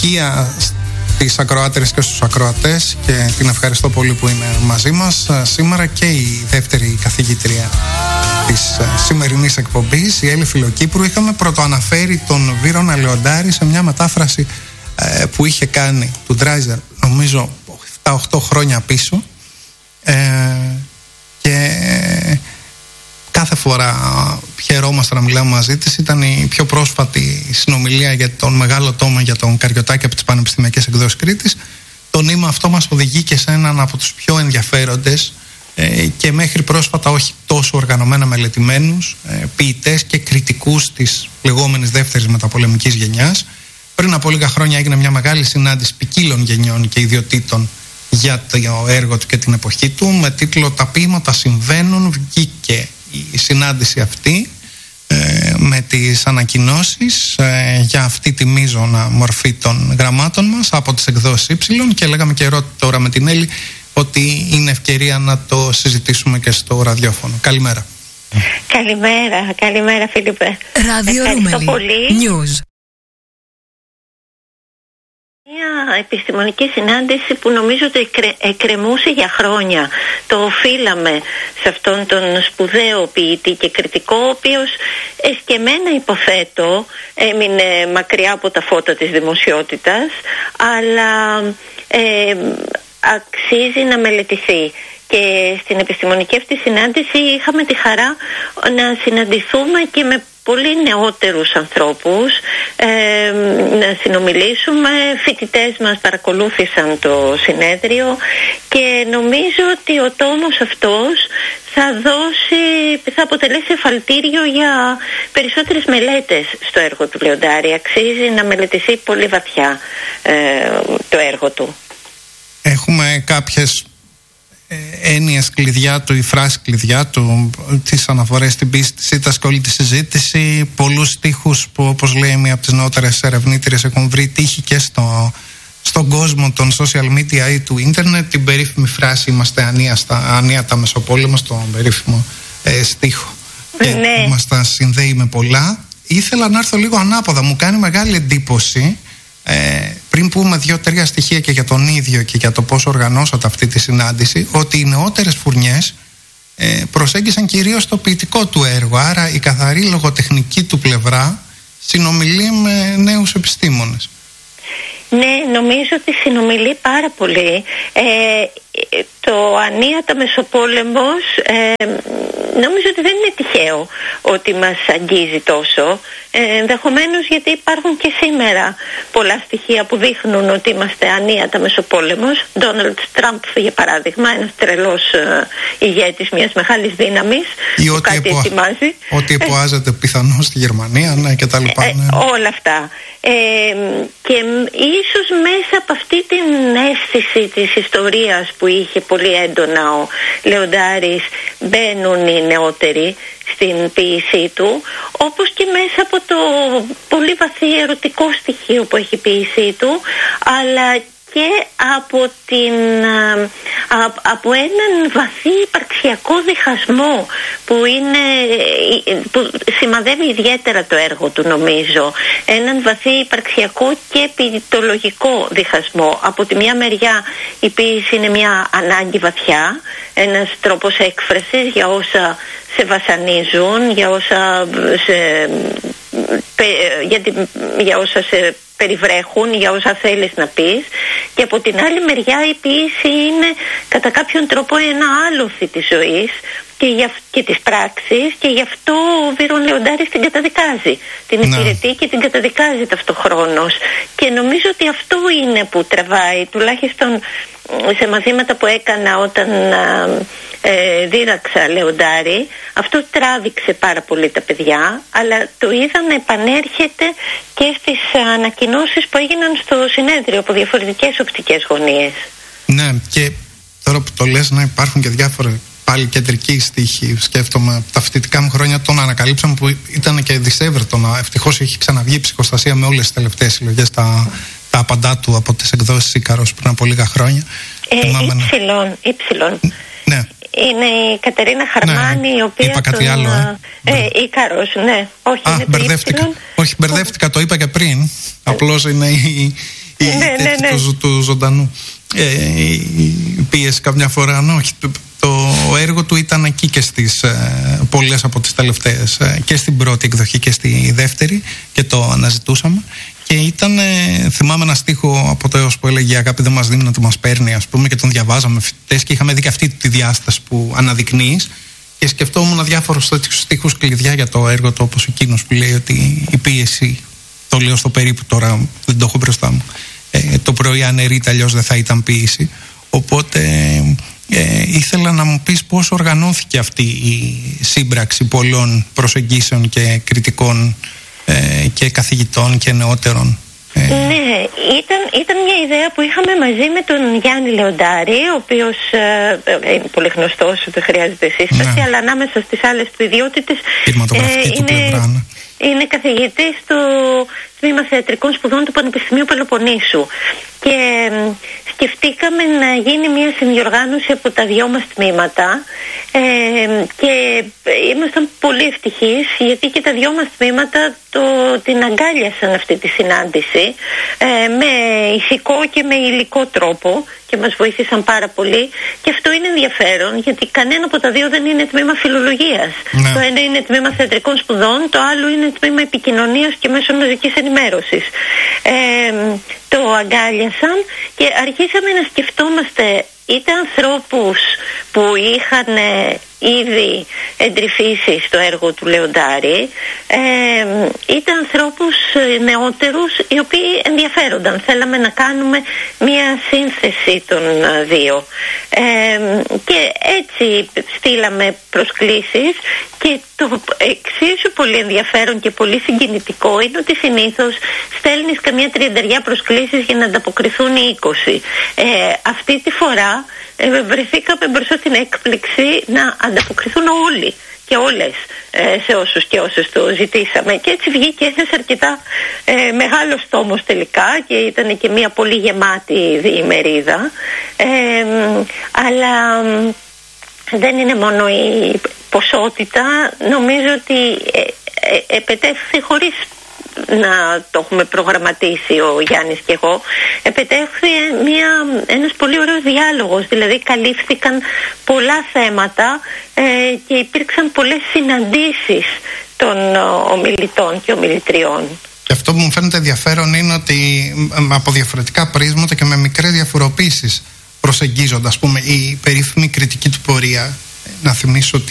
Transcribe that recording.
ευτυχία στις ακροάτερες και στους ακροατές, και την ευχαριστώ πολύ που είναι μαζί μας σήμερα και η δεύτερη καθηγήτρια της σημερινής εκπομπής, η Έλλη Φιλοκύπρου. Είχαμε πρωτοαναφέρει τον Βύρωνα Λεοντάρη σε μια μετάφραση που είχε κάνει του Ντράιζερ, νομίζω 7-8 χρόνια πίσω, και κάθε φορά χαιρόμαστε να μιλάμε μαζί της. Ήταν η πιο πρόσφατη συνομιλία για τον μεγάλο τόμα για τον Καριωτάκη από τις Πανεπιστημιακές Εκδόσεις Κρήτης. Το νήμα αυτό μας οδηγεί και σε έναν από τους πιο ενδιαφέροντες και μέχρι πρόσφατα όχι τόσο οργανωμένα μελετημένους ποιητές και κριτικούς της λεγόμενης δεύτερης μεταπολεμικής γενιάς. Πριν από λίγα χρόνια έγινε μια μεγάλη συνάντηση ποικίλων γενιών και ιδιωτήτων για το έργο του και την εποχή του, με τίτλο «Τα ποίηματα συμβαίνουν». Βγήκε η συνάντηση αυτή με τις ανακοινώσεις για αυτή τη μείζωνα μορφή των γραμμάτων μας από τις εκδόσεις Y, και λέγαμε καιρό τώρα με την Έλλη ότι είναι ευκαιρία να το συζητήσουμε και στο ραδιόφωνο. Καλημέρα. Καλημέρα Φίλιππε. Ράδιο Ρούμελι News. Μια επιστημονική συνάντηση που νομίζω ότι εκκρεμούσε για χρόνια. Το οφείλαμε σε αυτόν τον σπουδαίο ποιητή και κριτικό, ο οποίος εσκεμμένα υποθέτω έμεινε μακριά από τα φώτα της δημοσιότητας, αλλά αξίζει να μελετηθεί. Και στην επιστημονική αυτή συνάντηση είχαμε τη χαρά να συναντηθούμε και με πολύ νεότερους ανθρώπους, να συνομιλήσουμε. Φοιτητές μας παρακολούθησαν το συνέδριο και νομίζω ότι ο τόμος αυτός θα αποτελέσει εφαλτήριο για περισσότερες μελέτες στο έργο του Λεοντάρη. Αξίζει να μελετηθεί πολύ βαθιά το έργο του. Έχουμε κάποιες έννοιες κλειδιά του, η φράση κλειδιά του, τις αναφορές στην πίστη της ήττας και όλη τη συζήτηση, πολλούς στίχους που, όπως λέει μία από τις νεότερες ερευνήτριες, έχουν βρει τύχη και στον κόσμο των social media ή του ίντερνετ. Την περίφημη φράση «Είμαστε ανίατα Μεσοπόλεμο», στον περίφημο στίχο. Ναι. Μας τα συνδέει με πολλά. Ήθελα να έρθω λίγο ανάποδα. Μου κάνει μεγάλη εντύπωση, πριν πούμε 2-3 στοιχεία και για τον ίδιο και για το πώς οργανώσατε αυτή τη συνάντηση, ότι οι νεότερες φουρνιές προσέγγισαν κυρίως το ποιητικό του έργο. Άρα η καθαρή λογοτεχνική του πλευρά συνομιλεί με νέους επιστήμονες. Ναι, νομίζω ότι συνομιλεί πάρα πολύ. Το ανίατα Μεσοπόλεμος νομίζω ότι δεν είναι τυχαίο ότι μας αγγίζει τόσο. Ενδεχομένως γιατί υπάρχουν και σήμερα πολλά στοιχεία που δείχνουν ότι είμαστε ανίατα Μεσοπόλεμος. Ντόναλντ Τραμπ, για παράδειγμα, ένας τρελός ηγέτης μιας μεγάλης δύναμης που κάτι ετοιμάζει. Ότι εποάζεται πιθανώς στη Γερμανία, ναι, και τα λοιπά. Ναι. Όλα αυτά. Και ίσως μέσα από αυτή την αίσθηση της ιστορίας που είχε πολύ έντονα ο Λεοντάρης μπαίνουν οι νεότεροι στην ποίησή του, όπως και μέσα από το πολύ βαθύ ερωτικό στοιχείο που έχει η ποίησή του, αλλά και από έναν βαθύ υπαρξιακό διχασμό που σημαδεύει ιδιαίτερα το έργο του, νομίζω. Έναν βαθύ υπαρξιακό και ποιητολογικό διχασμό. Από τη μια μεριά η ποίηση είναι μια ανάγκη βαθιά, ένας τρόπος έκφρασης για όσα σε βασανίζουν, για όσα σε περιβρέχουν, για όσα θέλεις να πεις, και από την άλλη μεριά η ποίηση είναι κατά κάποιον τρόπο ένα άλοθη της ζωής και της πράξης, και γι' αυτό ο Βύρον Λεοντάρης την καταδικάζει, την υπηρετεί και την καταδικάζει ταυτοχρόνως, και νομίζω ότι αυτό είναι που τραβάει, τουλάχιστον σε μαθήματα που έκανα όταν δίδαξα Λεοντάρη, αυτό τράβηξε πάρα πολύ τα παιδιά, αλλά το είδα να επανέρχεται και στις ανακοινώσεις που έγιναν στο συνέδριο από διαφορετικές οπτικές γωνίες. Ναι, και τώρα που το λες, να υπάρχουν και διάφορα πάλι κεντρικοί στίχοι. Σκέφτομαι τα φοιτητικά μου χρόνια, τον ανακαλύψαμε, που ήταν και δισεύρετο. Ευτυχώς έχει ξαναβγεί η ψυχοστασία με όλες τις τελευταίες συλλογές, τα απαντά του από τις εκδόσεις Ίκαρος πριν από λίγα χρόνια. Υψηλών. Ναι. Είναι η Κατερίνα Χαρμάνη, η οποία. Είπα κάτι άλλο. Ίκαρος, ναι. Όχι, είναι μπερδεύτηκα. Όχι, μπερδεύτηκα, το είπα και πριν. Απλώς είναι του ζωντανού. Η πίεση καμιά φορά, όχι. Το έργο του ήταν εκεί και στις πολλές από τις τελευταίες, και στην πρώτη εκδοχή και στη δεύτερη, και το αναζητούσαμε. Και ήταν, θυμάμαι ένα στίχο από το έως που έλεγε «Η αγάπη δεν μας δίνει να το μας παίρνει», ας πούμε, και τον διαβάζαμε φοιτητές και είχαμε δει και αυτή τη διάσταση που αναδεικνύεις. Και σκεφτόμουν διάφορους στίχους κλειδιά για το έργο του, όπως εκείνος που λέει ότι η πίεση, το λέω στο περίπου τώρα, δεν το έχω μπροστά μου, το πρωί αναιρείται, αλλιώς δεν θα ήταν ποίηση. Οπότε ήθελα να μου πεις πώς οργανώθηκε αυτή η σύμπραξη πολλών προσεγγίσεων και κριτικών και καθηγητών και νεότερων. Ναι, ήταν μια ιδέα που είχαμε μαζί με τον Γιάννη Λεοντάρη, ο οποίος είναι πολύ γνωστός, δεν χρειάζεται σύσταση, αλλά ανάμεσα στις άλλες του ιδιότητες είναι καθηγητής στο Τμήμα Θεατρικών Σπουδών του Πανεπιστημίου Πελοποννήσου. Και σκεφτήκαμε να γίνει μια συνδιοργάνωση από τα δυο μας τμήματα, και ήμασταν πολύ ευτυχείς γιατί και τα δυο μας τμήματα την αγκάλιασαν αυτή τη συνάντηση με ηθικό και με υλικό τρόπο και μας βοήθησαν πάρα πολύ. Και αυτό είναι ενδιαφέρον γιατί κανένα από τα δύο δεν είναι τμήμα φιλολογίας. Το ένα είναι τμήμα θεατρικών σπουδών, το άλλο είναι τμήμα επικοινωνίας και μέσων μαζικής ενημέρωσης. Το αγκάλιασαν και αρχίσαμε να σκεφτόμαστε είτε ανθρώπους που είχαν ήδη εντρυφήσει στο έργο του Λεοντάρη, είτε ανθρώπους νεότερους οι οποίοι ενδιαφέρονταν. Θέλαμε να κάνουμε μία σύνθεση των δύο. Και έτσι στείλαμε προσκλήσεις, και το εξίσου πολύ ενδιαφέρον και πολύ συγκινητικό είναι ότι συνήθως στέλνεις καμία 30 προσκλήσεις για να ανταποκριθούν οι 20. Αυτή τη φορά βρεθήκαμε μπροστά στην έκπληξη να ανταποκριθούν όλοι και όλες σε όσους και όσες το ζητήσαμε, και έτσι βγήκε ένας αρκετά μεγάλος τόμος τελικά και ήταν και μια πολύ γεμάτη διημερίδα, αλλά δεν είναι μόνο η ποσότητα, νομίζω ότι επετέφθη χωρίς να το έχουμε προγραμματίσει ο Γιάννης και εγώ, επετέχθη ένας πολύ ωραίος διάλογος, δηλαδή καλύφθηκαν πολλά θέματα και υπήρξαν πολλές συναντήσεις των ομιλητών και ομιλητριών. Και αυτό που μου φαίνεται ενδιαφέρον είναι ότι από διαφορετικά πρίσματα και με μικρές διαφοροποίησεις προσεγγίζονται, ας πούμε, η περίφημη κριτική του πορεία. Να θυμίσω ότι